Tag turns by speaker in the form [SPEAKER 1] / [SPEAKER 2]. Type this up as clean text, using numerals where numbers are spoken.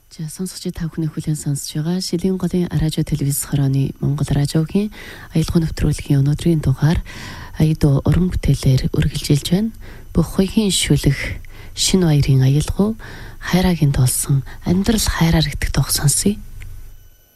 [SPEAKER 1] Сонсогч та бүхний хүлээн сонсож байгаа Шилийн голын радио телевиз хорооны Монгол радиогийн аялал нэвтрүүлгийн өнөөдрийн дугаар аяд уран бүтээлээр үргэлжилж байна. Бүх хоёрын шүлэх шинэ баярын аялал хайраагийн толсон амьдрал хайраар итгэх тох сонсъё.